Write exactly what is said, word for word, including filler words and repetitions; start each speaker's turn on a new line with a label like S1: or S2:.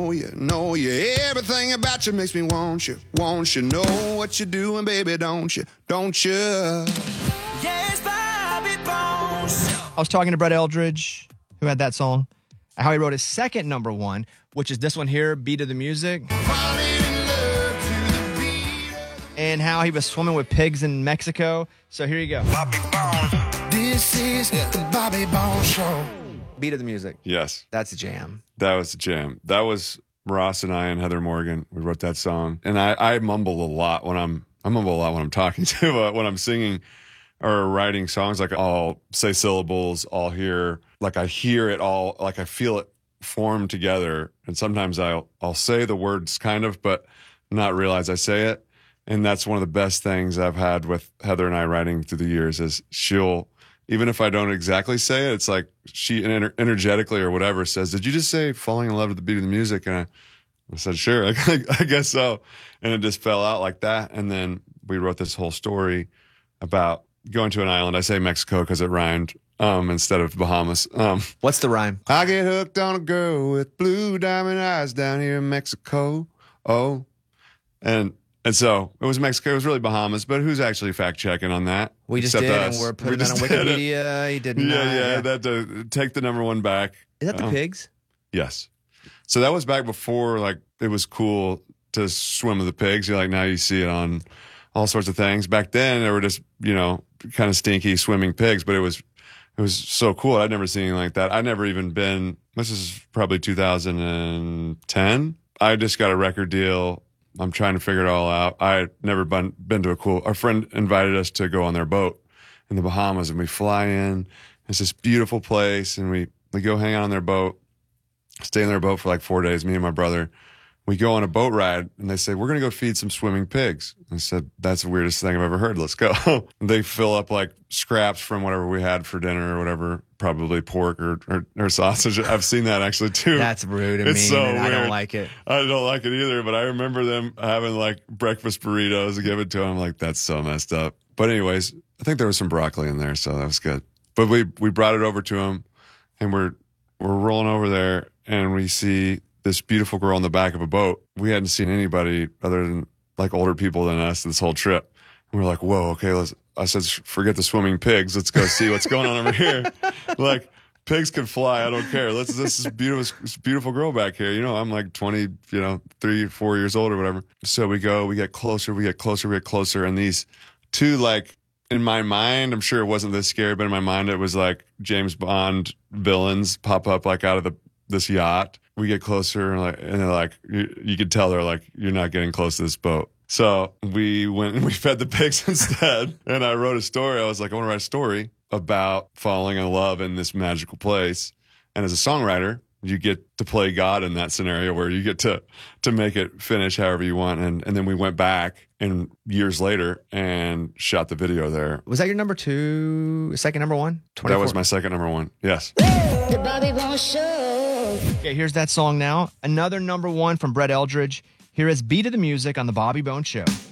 S1: know you, know you. Everything about you makes me want you, want you. Know what you're doing, baby, don't you, don't you?
S2: Yes, Bobby Bones.
S3: I was talking to Brett Eldridge, who had that song, how he wrote his second number one, which is this one here, Beat of the Music. And how he was swimming with pigs in Mexico. So here you go.
S2: Bobby Bones. This is the Bobby Bones Show.
S3: Beat of the Music.
S4: Yes.
S3: That's a jam.
S4: That was a jam. That was Ross and I and Heather Morgan. We wrote that song. And I, I mumble a lot when I'm, I mumble a lot when I'm talking to, but when I'm singing or writing songs, like I'll say syllables, I'll hear, like I hear it all, like I feel it form together. And sometimes I'll, I'll say the words kind of, but not realize I say it. And that's one of the best things I've had with Heather and I writing through the years is she'll, even if I don't exactly say it, it's like she ener- energetically or whatever says, did you just say falling in love with the beat of the music? And I, I said, sure, I, I guess so. And it just fell out like that. And then we wrote this whole story about going to an island. I say Mexico because it rhymed um, instead of Bahamas. Um,
S3: What's the rhyme?
S4: I get hooked on a girl with blue diamond eyes down here in Mexico. Oh, and And so it was Mexico. It was really Bahamas, but who's actually fact checking on that?
S3: We just
S4: Except
S3: did,
S4: us.
S3: and we're
S4: We
S3: putting it on
S4: just did it.
S3: Wikipedia. He did not.
S4: Yeah, yeah. That to take the number one back.
S3: Is that the
S4: Um,
S3: pigs?
S4: Yes. So that was back before like it was cool to swim with the pigs. You're like now you see it on all sorts of things. Back then they were just you know kind of stinky swimming pigs, but it was it was so cool. I'd never seen anything like that. I'd never even been. This is probably two thousand ten. I just got a record deal. I'm trying to figure it all out. I had never been, been to a cool, our friend invited us to go on their boat in the Bahamas, and we fly in. It's this beautiful place, and we, we go hang out on their boat, stay in their boat for like four days, me and my brother. We go on a boat ride, and they say, we're going to go feed some swimming pigs. I said, that's the weirdest thing I've ever heard. Let's go. They fill up like scraps from whatever we had for dinner or whatever, probably pork or, or, or sausage. I've seen that actually too.
S3: That's rude and
S4: It's
S3: mean,
S4: so
S3: and I don't
S4: weird.
S3: like it.
S4: I don't like it either, but I remember them having like breakfast burritos and give it to them. Like, that's so messed up. But anyways, I think there was some broccoli in there, so that was good. But we we brought it over to him, and we're we're rolling over there, and we see this beautiful girl in the back of a boat. We hadn't seen anybody other than like older people than us this whole trip. And we're like, whoa, okay, let's, I said, forget the swimming pigs. Let's go see what's going on over here. Like, pigs can fly. I don't care. Let's, this is beautiful, this beautiful girl back here. You know, I'm like twenty, you know, three, four years old or whatever. So we go, we get closer, we get closer, we get closer. And these two, like, in my mind, I'm sure it wasn't this scary, but in my mind, it was like James Bond villains pop up like out of the this yacht. We get closer, and, like, and they're like, you, you could tell they're like, you're not getting close to this boat. So we went and we fed the pigs instead. And I wrote a story. I was like, I want to write a story about falling in love in this magical place. And as a songwriter, you get to play God in that scenario where you get to to make it finish however you want. And and then we went back and years later and shot the video there.
S3: Was that your number two, second number one?
S4: That was my second number one. Yes.
S5: The Bobby Bones Show.
S3: Okay, here's that song now. Another number one from Brett Eldridge. Here is Beat of the Music on the Bobby Bones Show.